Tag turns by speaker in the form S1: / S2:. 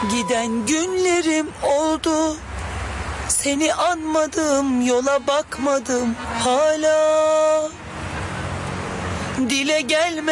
S1: Giden günlerim oldu, seni anmadım, yola bakmadım hala. Dile gelme